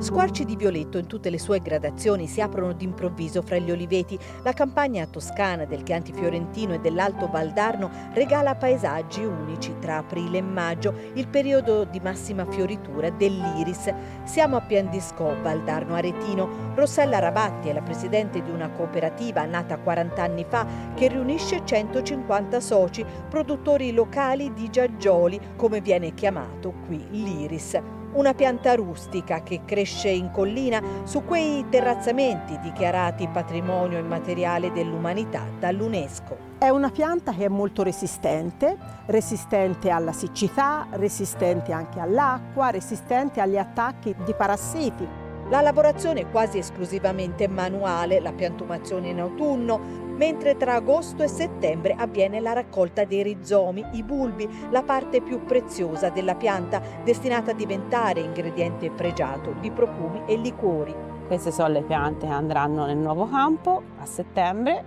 Squarci di violetto in tutte le sue gradazioni si aprono d'improvviso fra gli oliveti. La campagna toscana del Chianti Fiorentino e dell'Alto Valdarno regala paesaggi unici tra aprile e maggio, il periodo di massima fioritura dell'iris. Siamo a Piandisco, Valdarno Aretino. Rossella Rabatti è la presidente di una cooperativa nata 40 anni fa che riunisce 150 soci, produttori locali di giaggioli, come viene chiamato qui l'iris. Una pianta rustica che cresce in collina su quei terrazzamenti dichiarati patrimonio immateriale dell'umanità dall'UNESCO. È una pianta che è molto resistente alla siccità, resistente anche all'acqua, resistente agli attacchi di parassiti. La lavorazione è quasi esclusivamente manuale, la piantumazione in autunno, mentre tra agosto e settembre avviene la raccolta dei rizomi, i bulbi, la parte più preziosa della pianta, destinata a diventare ingrediente pregiato di profumi e liquori. Queste sono le piante che andranno nel nuovo campo a settembre.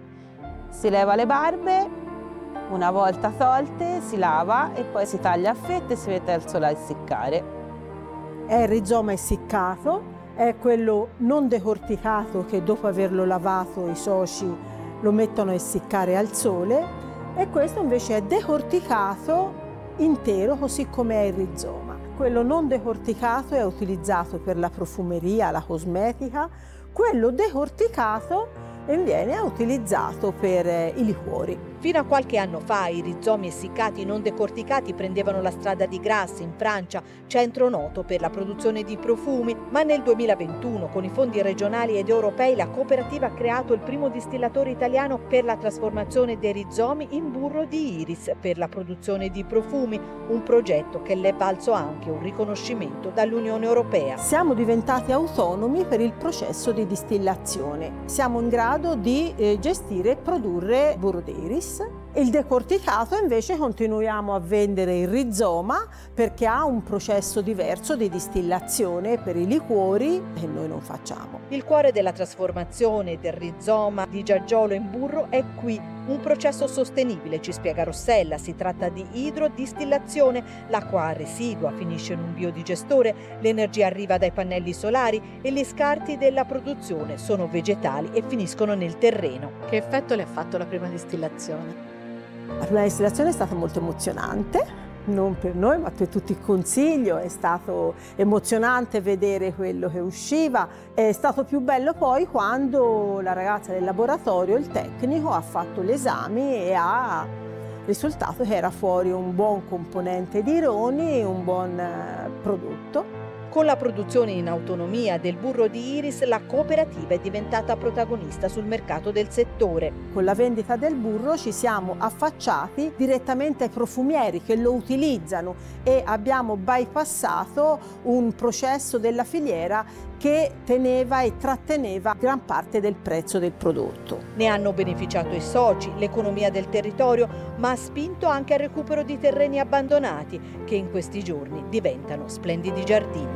Si leva le barbe, una volta tolte si lava e poi si taglia a fette e si mette al sole a essiccare. È il rizoma essiccato, è quello non decorticato che dopo averlo lavato i soci lo mettono a essiccare al sole, e questo invece è decorticato intero così come è il rizoma. Quello non decorticato è utilizzato per la profumeria, la cosmetica, quello decorticato viene utilizzato per i liquori. Fino a qualche anno fa i rizomi essiccati non decorticati prendevano la strada di Grasse in Francia, centro noto per la produzione di profumi, ma nel 2021 con i fondi regionali ed europei la cooperativa ha creato il primo distillatore italiano per la trasformazione dei rizomi in burro di iris per la produzione di profumi, un progetto che le è valso anche un riconoscimento dall'Unione Europea. Siamo diventati autonomi per il processo di distillazione. Siamo in grado di gestire e produrre burro di iris. Il decorticato invece continuiamo a vendere il rizoma perché ha un processo diverso di distillazione per i liquori che noi non facciamo. Il cuore della trasformazione del rizoma di giaggiolo in burro è qui, un processo sostenibile, ci spiega Rossella. Si tratta di idrodistillazione, l'acqua residua finisce in un biodigestore, l'energia arriva dai pannelli solari e gli scarti della produzione sono vegetali e finiscono nel terreno. Che effetto le ha fatto la prima distillazione? La prima distillazione è stata molto emozionante, non per noi ma per tutti il consiglio. È stato emozionante vedere quello che usciva. È stato più bello poi quando la ragazza del laboratorio, il tecnico, ha fatto gli esami e ha risultato che era fuori un buon componente di ironi, un buon prodotto. Con la produzione in autonomia del burro di iris, la cooperativa è diventata protagonista sul mercato del settore. Con la vendita del burro ci siamo affacciati direttamente ai profumieri che lo utilizzano e abbiamo bypassato un processo della filiera che teneva e tratteneva gran parte del prezzo del prodotto. Ne hanno beneficiato i soci, l'economia del territorio, ma ha spinto anche al recupero di terreni abbandonati che in questi giorni diventano splendidi giardini.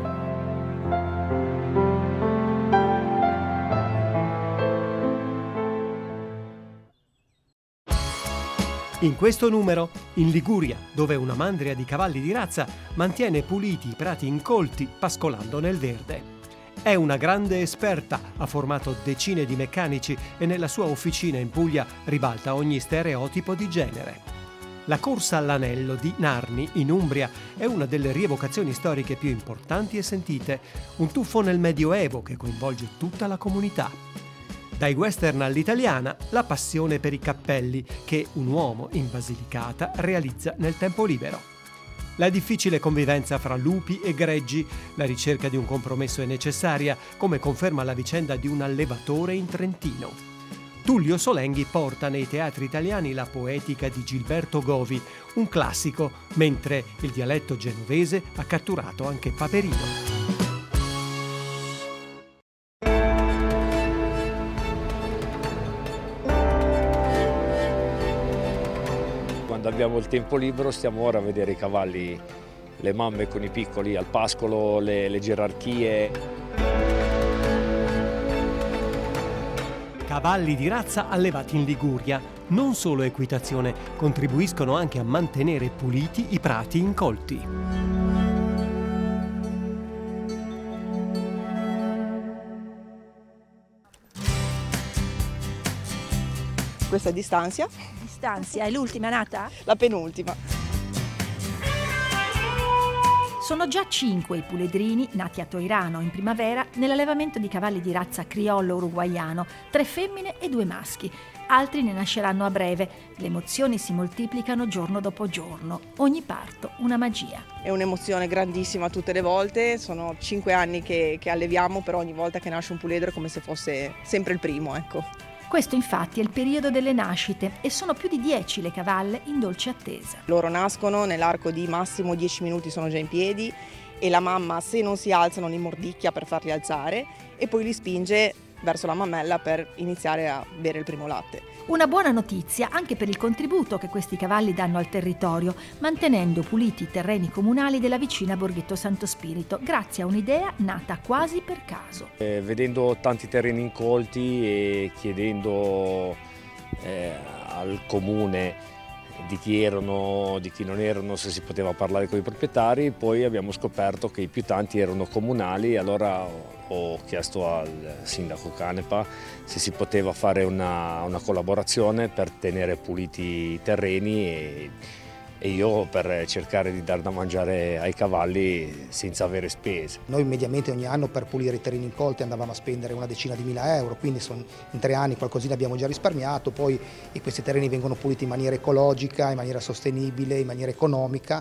In questo numero, in Liguria, dove una mandria di cavalli di razza mantiene puliti i prati incolti pascolando nel verde. È una grande esperta, ha formato decine di meccanici e nella sua officina in Puglia ribalta ogni stereotipo di genere. La corsa all'anello di Narni, in Umbria, è una delle rievocazioni storiche più importanti e sentite, un tuffo nel Medioevo che coinvolge tutta la comunità. Dai western all'italiana, la passione per i cappelli che un uomo in Basilicata realizza nel tempo libero. La difficile convivenza fra lupi e greggi, la ricerca di un compromesso è necessaria, come conferma la vicenda di un allevatore in Trentino. Tullio Solenghi porta nei teatri italiani la poetica di Gilberto Govi, un classico, mentre il dialetto genovese ha catturato anche Paperino. Quando abbiamo il tempo libero stiamo ora a vedere i cavalli, le mamme con i piccoli al pascolo, le gerarchie. Cavalli di razza allevati in Liguria, non solo equitazione, contribuiscono anche a mantenere puliti i prati incolti. Questa è Distanzia, Distanzia è l'ultima nata? la penultima. Sono già 5 i puledrini nati a Toirano in primavera nell'allevamento di cavalli di razza criollo uruguaiano, 3 femmine e 2 maschi. Altri ne nasceranno a breve. Le emozioni si moltiplicano giorno dopo giorno. Ogni parto una magia. È un'emozione grandissima tutte le volte, sono 5 anni che alleviamo, però ogni volta che nasce un puledro è come se fosse sempre il primo, ecco. Questo infatti è il periodo delle nascite e sono più di 10 le cavalle in dolce attesa. Loro nascono, nell'arco di massimo 10 minuti sono già in piedi e la mamma, se non si alzano, li mordicchia per farli alzare e poi li spinge verso la mammella per iniziare a bere il primo latte. Una buona notizia anche per il contributo che questi cavalli danno al territorio, mantenendo puliti i terreni comunali della vicina Borghetto Santo Spirito, grazie a un'idea nata quasi per caso. Vedendo tanti terreni incolti e chiedendo al comune di chi erano, di chi non erano, se si poteva parlare con i proprietari, poi abbiamo scoperto che i più tanti erano comunali e allora ho chiesto al sindaco Canepa se si poteva fare una collaborazione per tenere puliti i terreni e io per cercare di dar da mangiare ai cavalli senza avere spese. Noi mediamente ogni anno per pulire i terreni incolti andavamo a spendere una decina di mila euro, quindi in 3 anni qualcosina abbiamo già risparmiato, poi questi terreni vengono puliti in maniera ecologica, in maniera sostenibile, in maniera economica.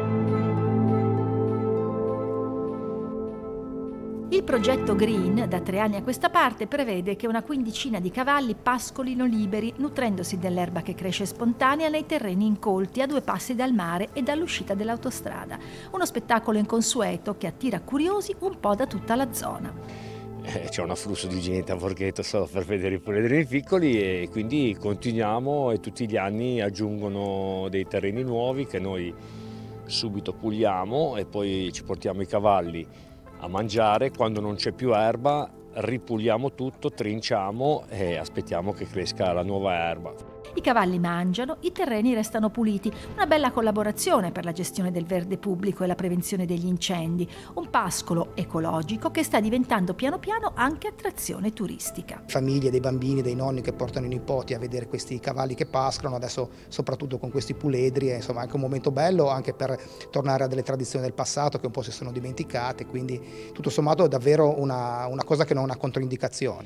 Il progetto Green, da 3 anni a questa parte, prevede che una quindicina di cavalli pascolino liberi, nutrendosi dell'erba che cresce spontanea nei terreni incolti a 2 passi dal mare e dall'uscita dell'autostrada. Uno spettacolo inconsueto che attira curiosi un po' da tutta la zona. C'è un afflusso di gente a Borghetto solo per vedere i puledrini piccoli e quindi continuiamo e tutti gli anni aggiungono dei terreni nuovi che noi subito puliamo e poi ci portiamo i cavalli a mangiare. Quando non c'è più erba ripuliamo tutto, trinciamo e aspettiamo che cresca la nuova erba. I cavalli mangiano, i terreni restano puliti, una bella collaborazione per la gestione del verde pubblico e la prevenzione degli incendi, un pascolo ecologico che sta diventando piano piano anche attrazione turistica. Famiglie, dei bambini, dei nonni che portano i nipoti a vedere questi cavalli che pascolano, adesso soprattutto con questi puledri, è insomma anche un momento bello anche per tornare a delle tradizioni del passato che un po' si sono dimenticate, quindi tutto sommato è davvero una cosa che non ha controindicazioni.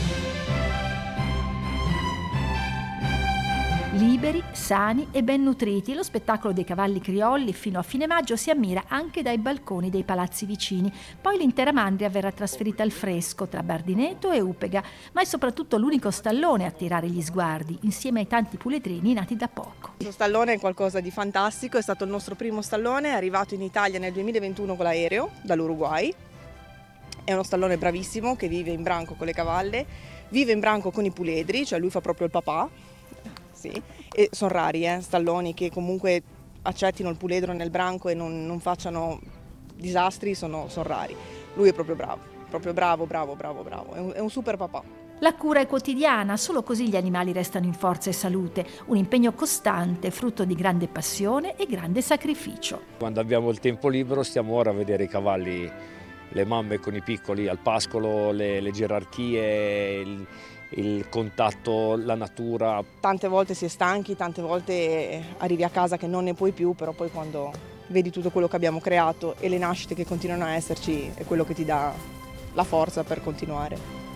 Liberi, sani e ben nutriti, lo spettacolo dei cavalli criolli fino a fine maggio si ammira anche dai balconi dei palazzi vicini. Poi l'intera mandria verrà trasferita al fresco tra Bardineto e Upega, ma è soprattutto l'unico stallone a attirare gli sguardi, insieme ai tanti puledrini nati da poco. Questo stallone è qualcosa di fantastico, è stato il nostro primo stallone, è arrivato in Italia nel 2021 con l'aereo dall'Uruguay. È uno stallone bravissimo che vive in branco con le cavalle, vive in branco con i puledri, cioè lui fa proprio il papà. Sì. E sono rari stalloni che comunque accettino il puledro nel branco e non facciano disastri, sono rari. Lui è proprio bravo, è un super papà. La cura è quotidiana, solo così gli animali restano in forza e salute, un impegno costante, frutto di grande passione e grande sacrificio. Quando abbiamo il tempo libero stiamo ora a vedere i cavalli, le mamme con i piccoli al pascolo, le gerarchie, il contatto, la natura. Tante volte si è stanchi, tante volte arrivi a casa che non ne puoi più, però poi quando vedi tutto quello che abbiamo creato e le nascite che continuano a esserci è quello che ti dà la forza per continuare.